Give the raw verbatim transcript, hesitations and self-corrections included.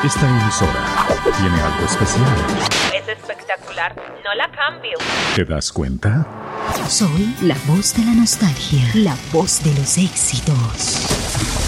Esta emisora tiene algo especial. Es espectacular, no la cambio. ¿Te das cuenta? Soy la voz de la nostalgia, la voz de los éxitos.